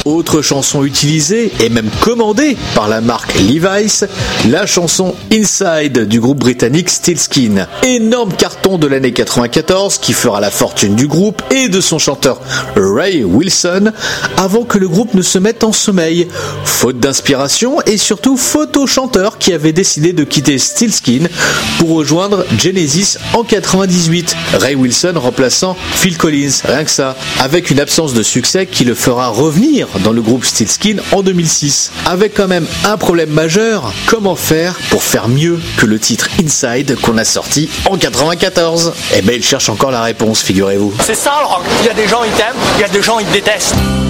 Autre chanson utilisée et même commandée par la marque Levi's, la chanson Inside du groupe britannique Steelskin. Énorme carton de l'année 94 qui fera la fortune du groupe et de son chanteur Ray Wilson avant que le groupe ne se mette en sommeil. Faute d'inspiration et surtout faute au chanteur qui avait décidé de quitter Steelskin pour rejoindre Genesis en 98. Ray Wilson remplaçant Phil Collins, rien que ça, avec une absence de succès qui le fera revenir dans le groupe Steelskin en 2006. Avec quand même un problème majeur, comment faire pour faire mieux que le titre Inside qu'on a sorti en 94? Eh ben il cherche encore la réponse, figurez-vous. C'est ça le rock, il y a des gens ils t'aiment, il y a des gens ils te détestent.